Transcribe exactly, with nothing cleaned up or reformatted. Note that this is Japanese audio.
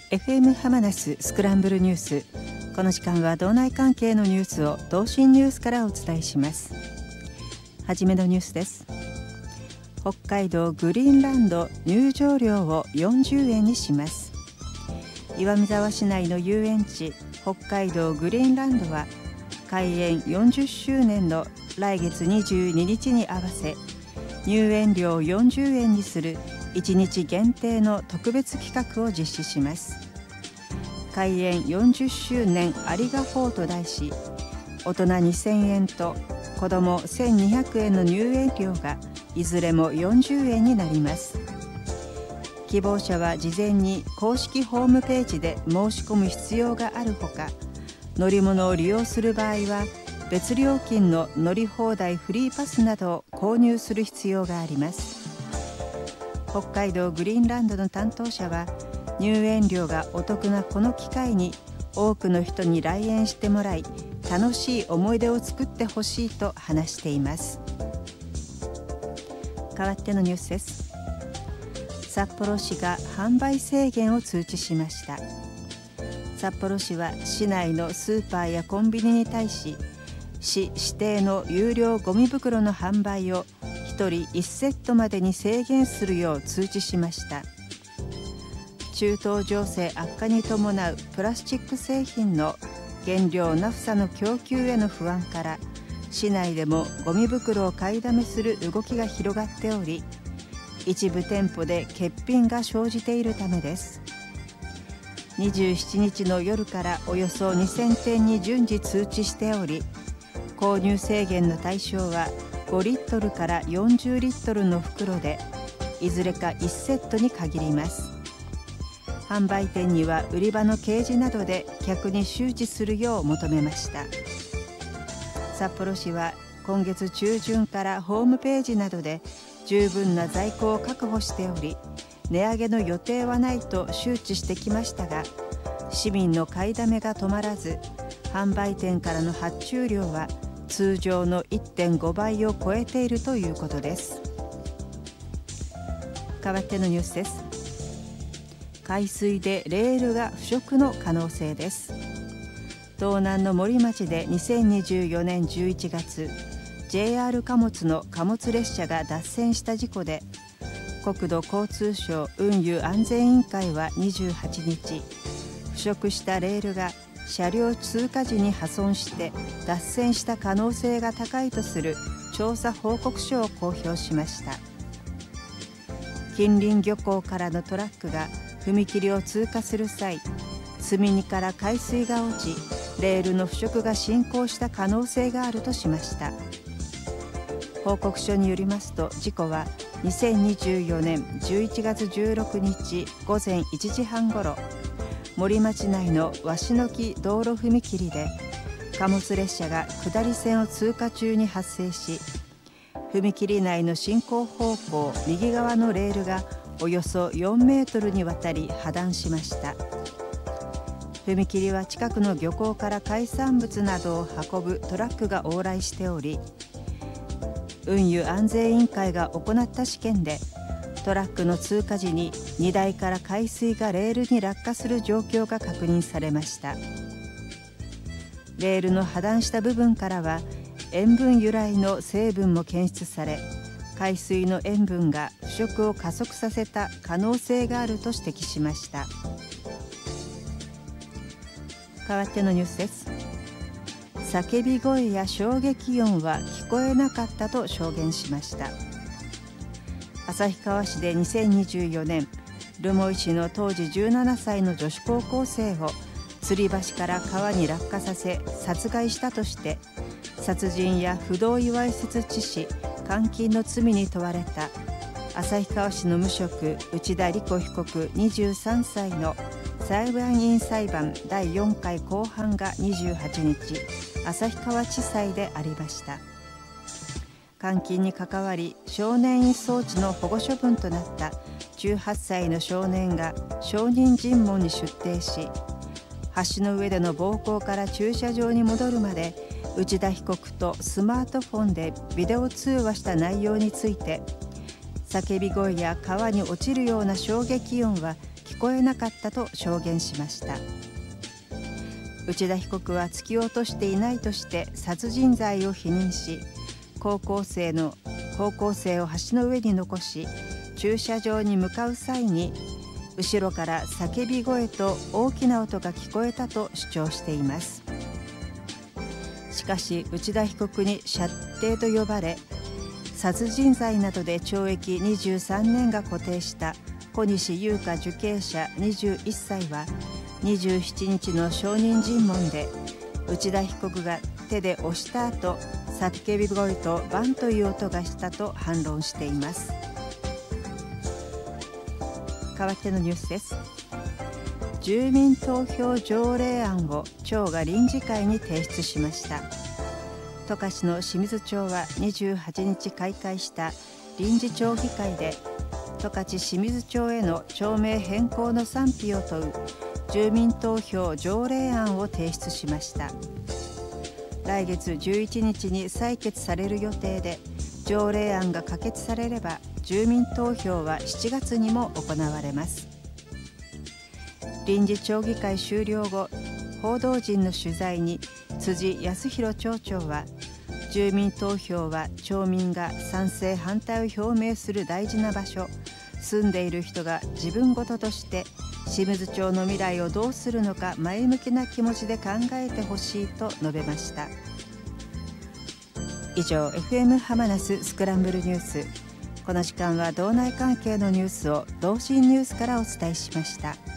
エフエム 浜那須スクランブルニュース。この時間は道内関係のニュースを同心ニュースからお伝えします。はじめのニュースです。北海道グリーンランド入場料をよんじゅうえんにします。岩見沢市内の遊園地北海道グリーンランドは開園よんじゅっしゅうねんの来月にじゅうににちに合わせ、入園料をよんじゅうえんにするいちにち限定の特別企画を実施します。開園よんじゅっしゅうねんありがフォーと題し、大人にせんえんと子どもせんにひゃくえんの入園料がいずれもよんじゅうえんになります。希望者は事前に公式ホームページで申し込む必要があるほか、乗り物を利用する場合は別料金の乗り放題フリーパスなどを購入する必要があります。北海道グリーンランドの担当者は、入園料がお得なこの機会に多くの人に来園してもらい、楽しい思い出を作ってほしいと話しています。代わってのニュースです。札幌市が販売制限を通知しました。札幌市は市内のスーパーやコンビニに対し、市指定の有料ゴミ袋の販売をひとりいちセットまでに制限するよう通知しました。中東情勢悪化に伴うプラスチック製品の原料ナフサの供給への不安から、市内でもゴミ袋を買いだめする動きが広がっており、一部店舗で欠品が生じているためです。にじゅうしちにちの夜からおよそにせんてんに順次通知しており、購入制限の対象はごリットルからよんじゅうリットルの袋で、いずれかいちセットに限ります。販売店には売り場の掲示などで客に周知するよう求めました。札幌市は今月中旬からホームページなどで十分な在庫を確保しており、値上げの予定はないと周知してきましたが、市民の買いだめが止まらず、販売店からの発注量は通常の いってんごばいを超えているということです。代わってのニュースです。海水でレールが腐食の可能性です。道南の森町でにせんにじゅうよねんじゅういちがつ、ジェイアール 貨物の貨物列車が脱線した事故で、国土交通省運輸安全委員会はにじゅうはちにち、腐食したレールが車両通過時に破損して脱線した可能性が高いとする調査報告書を公表しました。近隣漁港からのトラックが踏切を通過する際、積み荷から海水が落ち、レールの腐食が進行した可能性があるとしました。報告書によりますと、事故はにせんにじゅうよねんじゅういちがつじゅうろくにちごぜんいちじはんごろ、森町内の鷲の木道路踏切で貨物列車が下り線を通過中に発生し、踏切内の進行方向右側のレールがおよそよんメートルにわたり破断しました。踏切は近くの漁港から海産物などを運ぶトラックが往来しており、運輸安全委員会が行った試験で、トラックの通過時に荷台から海水がレールに落下する状況が確認されました。レールの破断した部分からは塩分由来の成分も検出され、海水の塩分が腐食を加速させた可能性があると指摘しました。代わってのニュースです。叫び声や衝撃音は聞こえなかったと証言しました。旭川市でにせんにじゅうよねん、留萌市の当時じゅうななさいの女子高校生を吊り橋から川に落下させ殺害したとして、殺人や不同意わいせつ致死、監禁の罪に問われた旭川市の無職内田理子被告にじゅうさんさいの裁判員裁判だいよんかい公判がにじゅうはちにち、旭川地裁でありました。監禁に関わり少年院送致の保護処分となったじゅうはっさいの少年が証人尋問に出廷し、橋の上での暴行から駐車場に戻るまで内田被告とスマートフォンでビデオ通話した内容について、叫び声や川に落ちるような衝撃音は聞こえなかったと証言しました。内田被告は突き落としていないとして殺人罪を否認し、高校生の高校生を橋の上に残し、駐車場に向かう際に後ろから叫び声と大きな音が聞こえたと主張しています。しかし内田被告に舎弟と呼ばれ、殺人罪などで懲役にじゅうさんねんが固定した小西優香受刑者にじゅういっさいはにじゅうしちにちの証人尋問で、内田被告が手で押した後、叫び声とバンという音がしたと反論しています。代わってのニュースです。住民投票条例案を町が臨時会に提出しました。十勝の清水町はにじゅうはちにち開会した臨時町議会で、十勝清水町への町名変更の賛否を問う住民投票条例案を提出しました。来月じゅういちにちに採決される予定で、条例案が可決されれば住民投票はしちがつにも行われます。臨時町議会終了後、報道陣の取材に辻康弘町長は、住民投票は町民が賛成反対を表明する大事な場所、住んでいる人が自分事として清水町の未来をどうするのか前向きな気持ちで考えてほしいと述べました。以上 エフエム 浜那須スクランブルニュース。この時間は道内関係のニュースを同心ニュースからお伝えしました。